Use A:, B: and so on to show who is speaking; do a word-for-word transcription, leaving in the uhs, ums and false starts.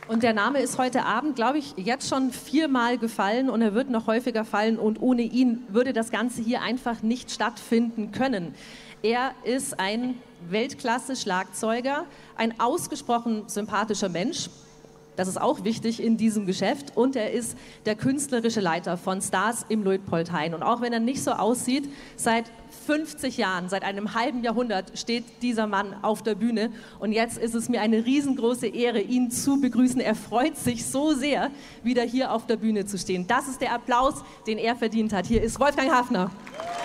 A: Und der Name ist heute Abend, glaube ich, jetzt schon viermal gefallen und er wird noch häufiger fallen und ohne ihn würde das Ganze hier einfach nicht stattfinden können. Er ist ein Weltklasse-Schlagzeuger, ein ausgesprochen sympathischer Mensch. Das ist auch wichtig in diesem Geschäft. Und er ist der künstlerische Leiter von Stars im Luitpoldhain. Und auch wenn er nicht so aussieht, seit fünfzig Jahren, seit einem halben Jahrhundert steht dieser Mann auf der Bühne. Und jetzt ist es mir eine riesengroße Ehre, ihn zu begrüßen. Er freut sich so sehr, wieder hier auf der Bühne zu stehen. Das ist der Applaus, den er verdient hat. Hier ist Wolfgang Hafner.